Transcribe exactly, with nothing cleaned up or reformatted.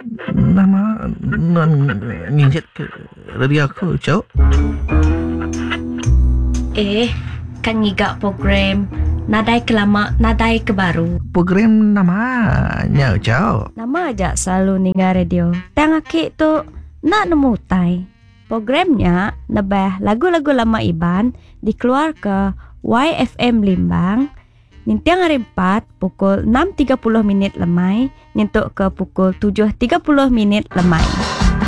Nama non nginjet ke dari aku, Cok. Eh, kan ngigak program nadai ke lama, nadai ke baru. Program namanya, Cok. Nama aja selalu ninga radio. Tang aki tu nak nemu tai. Programnya nebah lagu-lagu lama Iban dikeluar ke Y F M Limbang. Nintiang hari empat pukul enam tiga puluh minit lemai, nyentuk ke pukul tujuh tiga puluh minit lemai.